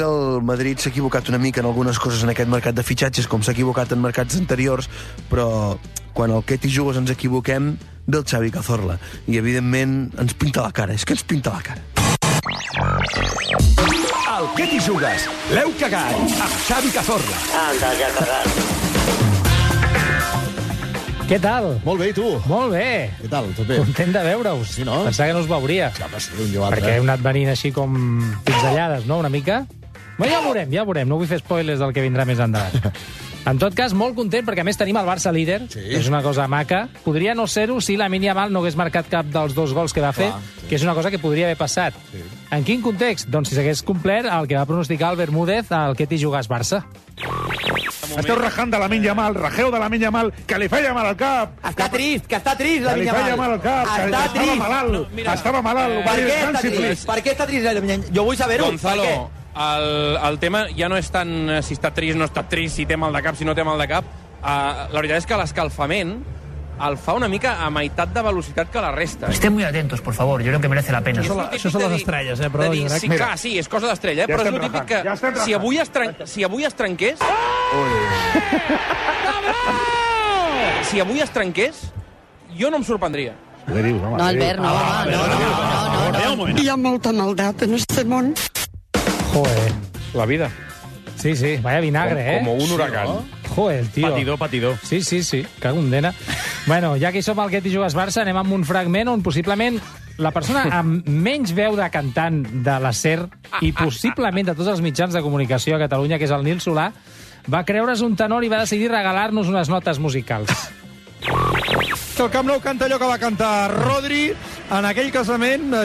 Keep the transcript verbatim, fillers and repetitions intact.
que el Madrid s'ha equivocat una mica en algunes coses en aquest mercat de fitxatges, com s'ha equivocat en mercats anteriors, però quan el Quet i jugues ens equivoquem, ve el Xavi Cazorla. I, evidentment, ens pinta la cara. És que ens pinta la cara. El Quet i jugues. L'heu cagat amb Xavi Cazorla. Anda, ja cagat. Què tal? Molt bé, i tu? Molt bé. Què tal? Tot bé? Content de veure-us. Sí, no? Pensava que no us veuria. Ja, però sí, un i l'altre. Perquè heu anat venint així com pinzellades, no?, una mica. Bé, ja ho veurem, ja ho veurem. No vull fer spoilers del que vindrà més endavant. En tot cas, molt content, perquè a més tenim el Barça líder. Sí. És una cosa maca. Podria no ser-ho si Lamine Yamal no hagués marcat cap dels dos gols que va fer, Clar, sí. que és una cosa que podria haver passat. Sí. En quin context? Doncs si s'hagués complert el que va pronosticar el Bermúdez al Quet i jugàs Barça. Esteu rajant de Lamine Yamal, rajeu de Lamine Yamal, que li feia mal al cap. Està trist, que està trist, Que li Lamine feia Yamal. mal al cap, que Està estava trist. malalt. No, mira, estava malalt. Per què està trist? Per què està trist, Lamine Yamal? Jo vull saber-ho. Gonzalo, Per què? el, el tema ja no és tant eh, si està trist, no està trist, si té mal de cap, si no té mal de cap. Uh, la veritat és que l'escalfament el fa una mica a meitat de velocitat que la resta. Estén muy atentos, por favor. Yo creo que merece la pena. Això, la- això són les estrelles, eh, però de dir, jo crec- sí, Mira. clar, sí, és cosa d'estrella, eh, Ja però és estem el típic rajant, que ja estem si, rajant. avui es tren... si avui es trenqués... si avui es trenqués, jo no em sorprendria. Què dius, home? No, Albert, no, home, no, no, no, no, no. Hi ha molta maldat en este món. Joder. La vida. Sí, sí, vaya vinagre, eh? Como un huracán. Joder, el tio. Patidor, patidor. Sí, sí, sí, que condena. Bueno, ja que hi som al Quet i jugues Barça, anem amb un fragment on possiblement la persona amb menys veu de cantant de la SER i possiblement de tots els mitjans de comunicació a Catalunya, que és el Nil Solà, va creure's un tenor i va decidir regalar-nos unes notes musicals. El Camp Nou canta allò que va cantar Rodri en aquell casament.